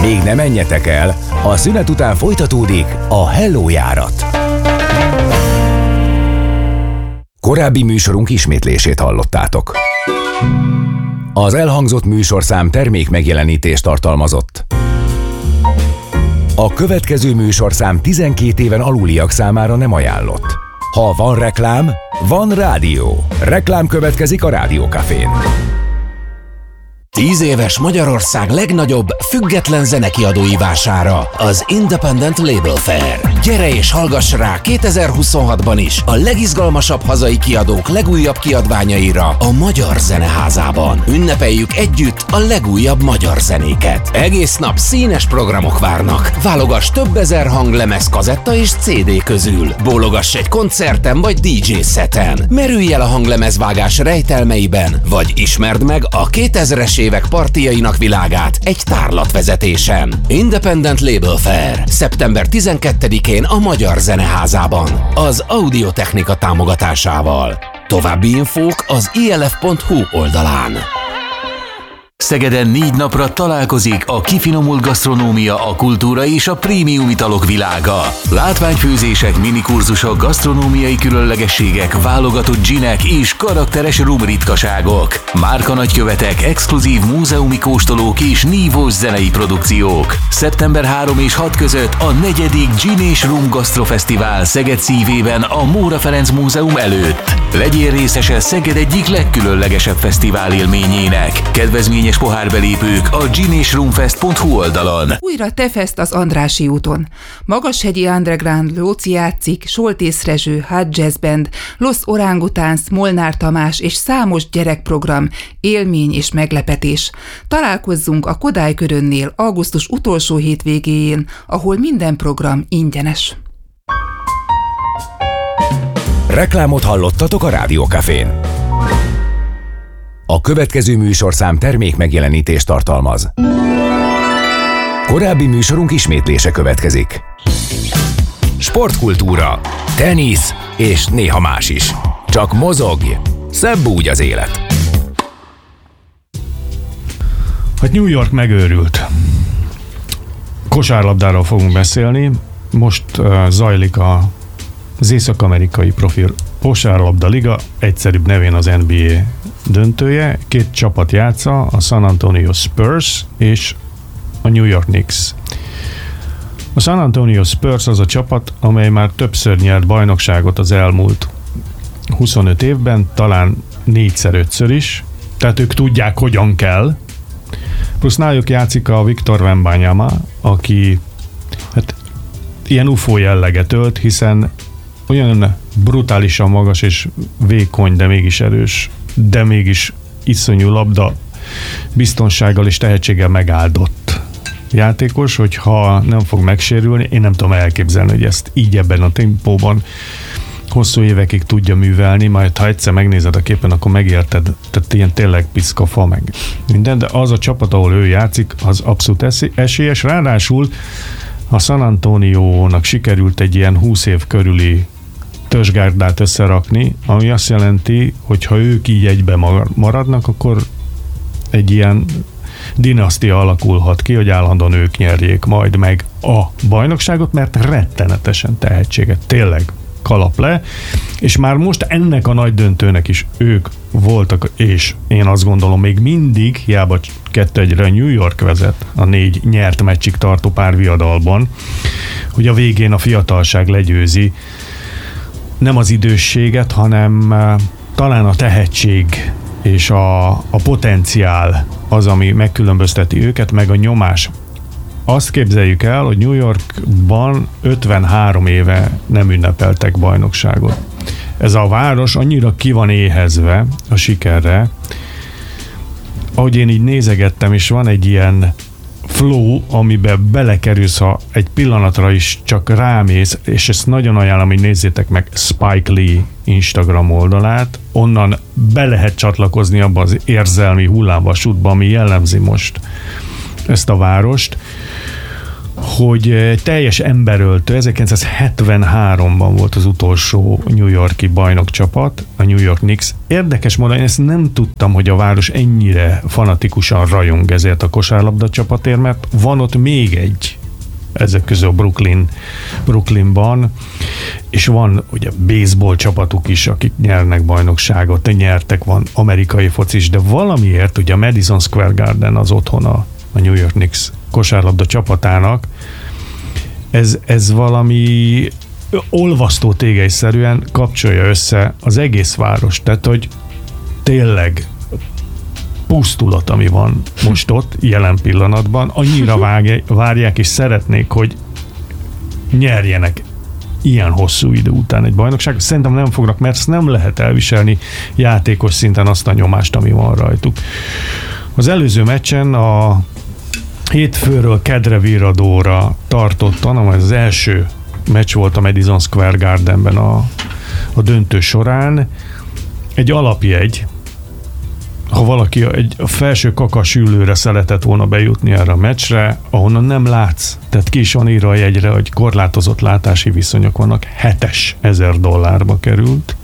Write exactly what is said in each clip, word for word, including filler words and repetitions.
Még ne menjetek el, a szünet után folytatódik a Hello járat. Korábbi műsorunk ismétlését hallottátok. Az elhangzott műsorszám termék megjelenítést tartalmazott. A következő műsorszám tizenkét éven aluliak számára nem ajánlott. Ha van reklám, van rádió. Reklám következik a Rádió Cafén. Tíz éves Magyarország legnagyobb független zenekiadói vására, az Independent Label Fair. Gyere és hallgass rá kétezer-huszonhatban is a legizgalmasabb hazai kiadók legújabb kiadványaira a Magyar Zeneházában. Ünnepeljük együtt a legújabb magyar zenéket. Egész nap színes programok várnak. Válogass több ezer hanglemez, kazetta és cé dé közül. Bólogass egy koncerten vagy dé dzsé szeten. Merülj el a hanglemezvágás rejtelmeiben, vagy ismerd meg a kétezres évek partijainak világát egy tárlatvezetésen. Independent Label Fair. szeptember tizenkettedikén a Magyar Zeneházában. Az Audiotechnika támogatásával. További infók az i el ef pont hu oldalán. Szegeden négy napra találkozik a kifinomult gasztronómia, a kultúra és a prémium italok világa. Látványfőzések, minikurzusok, gasztronómiai különlegességek, válogatott ginek és karakteres rum ritkaságok. Márka nagykövetek, exkluzív múzeumi kóstolók és nívós zenei produkciók. szeptember harmadika és hatodika között a negyedik Gin és Rum Gasztrofesztivál Szeged szívében a Móra Ferenc Múzeum előtt. Legyél részese Szeged egyik legkülönlegesebb fesztivál élményének. Kedvezményes pohárbelépők a gin és rumfest pont hu oldalon. Újra Tefest az Andrássy úton. Magashegyi Underground, Lóci játszik, Soltész Rezső, Hot Jazz Band, Los Orangutans, Molnár Tamás és számos gyerekprogram, élmény és meglepetés. Találkozzunk a Kodály Körönnél augusztus utolsó hétvégéjén, ahol minden program ingyenes. Reklámot hallottatok a Rádió Cafén. A következő műsorszám termék megjelenítést tartalmaz. Korábbi műsorunk ismétlése következik. Sportkultúra, tenisz és néha más is. Csak mozogj, szebb úgy az élet. Hát New York megőrült. Kosárlabdáról fogunk beszélni. Most uh, zajlik a, az észak-amerikai profi kosárlabda liga, egyszerűbb nevén az en bé á döntője. Két csapat játsza, a San Antonio Spurs és a New York Knicks. A San Antonio Spurs az a csapat, amely már többször nyert bajnokságot az elmúlt huszonöt évben, talán négyszer, ötször is, tehát ők tudják, hogyan kell. Plusz náluk játszik a Victor Wembanyama, aki hát ilyen ufó jelleget ölt, hiszen olyan brutálisan magas és vékony, de mégis erős, de mégis iszonyú labda biztonsággal és tehetséggel megáldott játékos, hogyha nem fog megsérülni, én nem tudom elképzelni, hogy ezt így ebben a tempóban hosszú évekig tudja művelni, majd ha egyszer megnézed a képen, akkor megérted, tehát ilyen tényleg piszka fa meg minden, de az a csapat, ahol ő játszik, az abszolút esélyes, ráadásul a San Antoniónak sikerült egy ilyen húsz év körüli törzsgárdát összerakni, ami azt jelenti, hogy ha ők így egybe maradnak, akkor egy ilyen dinasztia alakulhat ki, hogy állandóan ők nyerjék majd meg a bajnokságot, mert rettenetesen tehetséget, tényleg kalap le, és már most ennek a nagy döntőnek is ők voltak, és én azt gondolom még mindig, hiába kettő egyre a New York vezet a négy nyert meccsig tartó párviadalban, hogy a végén a fiatalság legyőzi nem az idősséget, hanem talán a tehetség és a, a potenciál az, ami megkülönbözteti őket, meg a nyomás. Azt képzeljük el, hogy New Yorkban ötvenhárom éve nem ünnepeltek bajnokságot. Ez a város annyira ki van éhezve a sikerre, ahogy én így nézegettem, és van egy ilyen flow, amiben belekerülsz, ha egy pillanatra is csak rámész, és ezt nagyon ajánlom, hogy nézzétek meg Spike Lee Instagram oldalát, onnan be lehet csatlakozni abba az érzelmi hullámvasútba, ami jellemzi most ezt a várost. hogy egy teljes emberöltő, ezerkilencszázhetvenháromban volt az utolsó New York-i bajnokcsapat, a New York Knicks. Érdekes módon, én ezt nem tudtam, hogy a város ennyire fanatikusan rajong ezért a kosárlabda csapatért, mert van ott még egy, ezek közül a Brooklyn, Brooklynban, és van ugye baseball csapatuk is, akik nyernek bajnokságot, nyertek, van amerikai focis, de valamiért ugye a Madison Square Garden az otthona a New York Knicks kosárlabda csapatának, ez, ez valami olvasztó tégelyszerűen kapcsolja össze az egész város. Tehát, hogy tényleg pusztulat, ami van most ott, jelen pillanatban, annyira vágj, várják és szeretnék, hogy nyerjenek ilyen hosszú idő után egy bajnokság. Szerintem nem fognak, mert ezt nem lehet elviselni játékos szinten azt a nyomást, ami van rajtuk. Az előző meccsen a hétfőről kedre virradóra tartottan, amely az első meccs volt a Madison Square Gardenben a, a döntő során, egy alapjegy, ha valaki egy a felső kakasülőre szeretett volna bejutni erre a meccsre, ahonnan nem látsz, tehát ki is van írva a jegyre, hogy korlátozott látási viszonyok vannak, hétezer dollárba került.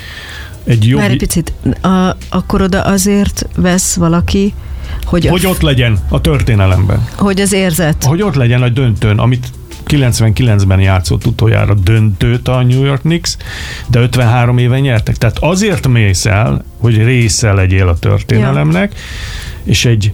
Egy jobb... Már egy picit, a, akkor oda azért vesz valaki, hogy, hogy a, ott legyen a történelemben. Hogy az érzet. Hogy ott legyen a döntőn, amit kilencvenkilencben játszott utoljára döntőt a New York Knicks, de ötvenhárom éve nyertek. Tehát azért mész el, hogy része legyél a történelemnek, ja. És egy,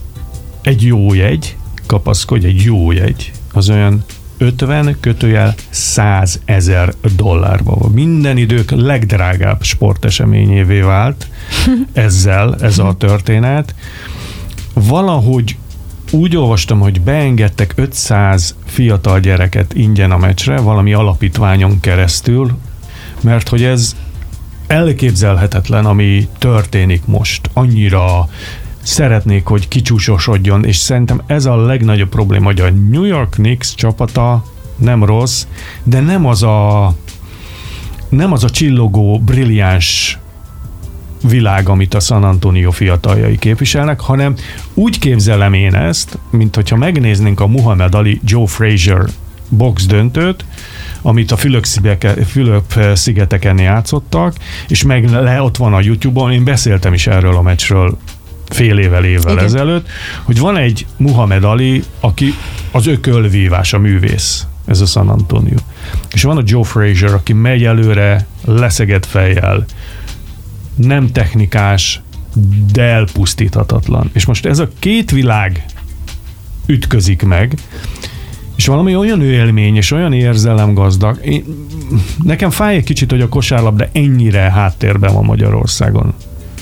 egy jó jegy, kapaszkodj, egy jó jegy, az olyan ötven kötőjel százezer dollárba van. Minden idők legdrágább sporteseményévé vált ezzel ez a történet. Valahogy úgy olvastam, hogy beengedtek ötszáz fiatal gyereket ingyen a meccsre, valami alapítványon keresztül, mert hogy ez elképzelhetetlen, ami történik most. Annyira szeretnék, hogy kicsúsosodjon, és szerintem ez a legnagyobb probléma, hogy a New York Knicks csapata nem rossz, de nem az a nem az a csillogó, brilliáns világ, amit a San Antonio fiataljai képviselnek, hanem úgy képzelem én ezt, mint hogyha megnéznénk a Muhammad Ali Joe Frazier box döntőt, amit a Fülöp-szigeteken játszottak, és meg le ott van a YouTube-on, én beszéltem is erről a meccsről fél évvel, évvel Igen. ezelőtt, hogy van egy Muhammad Ali, aki az ökölvívás, a művész, ez a San Antonio. És van a Joe Frazier, aki megy előre, leszegett fejjel, nem technikás, de elpusztíthatatlan. És most ez a két világ ütközik meg, és valami olyan élmény, és olyan érzelemgazdag. Én, nekem fáj egy kicsit, hogy a kosárlabda ennyire háttérben van Magyarországon.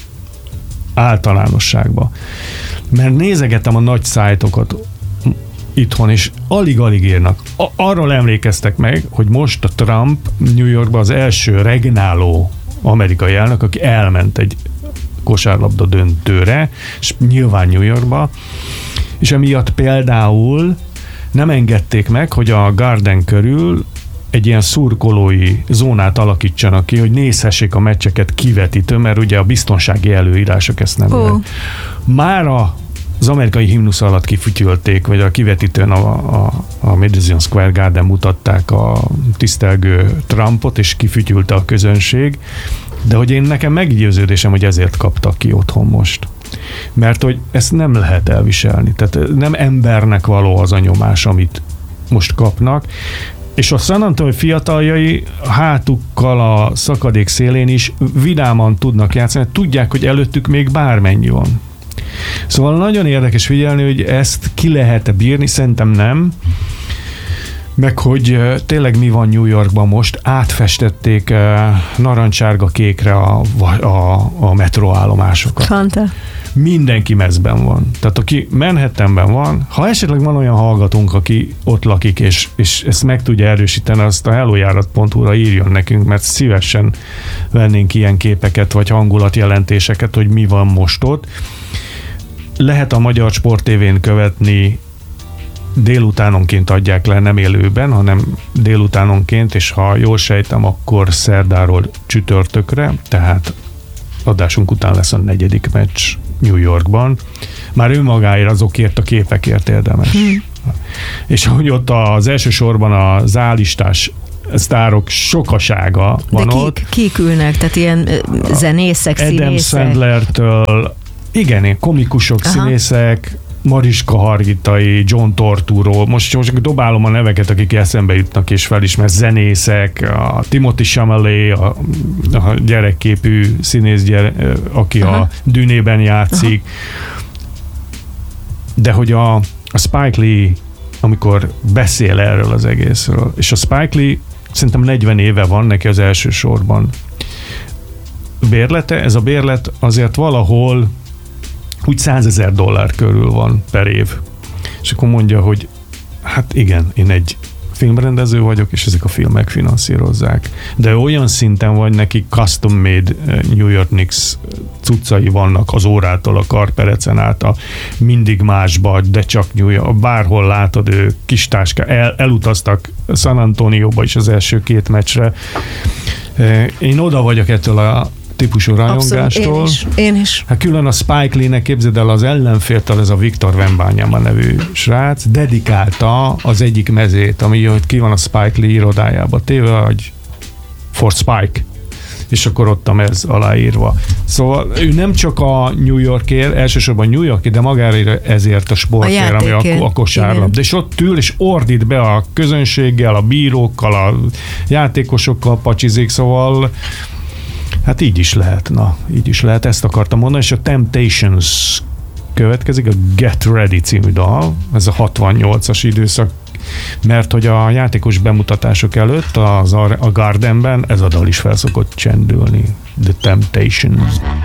Általánosságban. Mert nézegettem a nagy szájtokat itthon, és alig-alig írnak. A- arról emlékeztek meg, hogy most a Trump New Yorkban az első regnáló amerikai elnök, aki elment egy kosárlabda döntőre, és nyilván New Yorkba, és emiatt például nem engedték meg, hogy a Garden körül egy ilyen szurkolói zónát alakítsanak ki, hogy nézhessék a meccseket kivetítő, mert ugye a biztonsági előírások ezt nem oh. Már a az amerikai himnusz alatt kifütyülték, vagy a kivetítőn a, a, a Madison Square Garden mutatták a tisztelgő Trumpot, és kifütyülte a közönség, de hogy én nekem meggyőződésem, hogy ezért kaptak ki otthon most. Mert hogy ezt nem lehet elviselni. Tehát nem embernek való az a nyomás, amit most kapnak, és a San Antonio fiataljai hátukkal a szakadék szélén is vidáman tudnak játszani, tudják, hogy előttük még bármennyi van. Szóval nagyon érdekes figyelni, hogy ezt ki lehet-e bírni, szerintem nem, meg hogy tényleg mi van New Yorkban most, átfestették narancsárga kékre a, a, a metroállomásokat. Fanta. Mindenki mezben van. Tehát aki Manhattanben van, ha esetleg van olyan hallgatónk, aki ott lakik, és, és ezt meg tudja erősíteni, azt a hellojárat pont hu-ra írjon nekünk, mert szívesen vennénk ilyen képeket, vagy hangulatjelentéseket, hogy mi van most ott. Lehet a Magyar Sport té vén követni, délutánonként adják le, nem élőben, hanem délutánonként, és ha jól sejtem, akkor szerdáról csütörtökre, tehát adásunk után lesz a negyedik meccs New Yorkban. Már önmagáért, azokért a képekért érdemes hmm. És hogy ott az elsősorban az állistás sztárok sokasága van. De kik, ott. kik ülnek? Tehát ilyen zenészek, Adam színészek? Adam Sandlertől, igen, komikusok, aha, színészek, Mariska Hargitay, John Turturro, most, most dobálom a neveket, akik eszembe jutnak és felismer, zenészek, a Timothy Chalamet, a, a gyerekképű színész, gyere, aki aha, a Dűnében játszik. Aha. De hogy a, a Spike Lee, amikor beszél erről az egészről, és a Spike Lee szerintem negyven éve van neki az első sorban bérlete, ez a bérlet azért valahol úgy százezer dollár körül van per év. És akkor mondja, hogy hát igen, én egy filmrendező vagyok, és ezek a filmek finanszírozzák. De olyan szinten vagy neki custom-made New York Knicks cuccai vannak az órától, a karperecen át, a mindig másba, de csak New York, bárhol látod, ő kis táska, el, elutaztak San Antonióba is az első két meccsre. Én oda vagyok ettől a típusú rajongástól. Abszolút, én is. Én is. Hát külön a Spike Lee-nek, képzeld el, az ellenféltől, ez a Victor Wembanyama nevű srác dedikálta az egyik mezét, ami hogy ki van a Spike Lee irodájába téve, hogy for Spike, és akkor ott a mez aláírva. Szóval ő nem csak a New Yorkért, elsősorban New Yorkért, de magára ezért a sportért, ami a, a kosárlabda. És ott ül, és ordít be a közönséggel, a bírókkal, a játékosokkal pacsizik, szóval hát így is lehet, na, így is lehet, ezt akartam mondani, és a Temptations következik, a Get Ready című dal, ez a hatvannyolcas időszak, mert hogy a játékos bemutatások előtt az a Gardenben ez a dal is felszokott csendülni, The Temptations.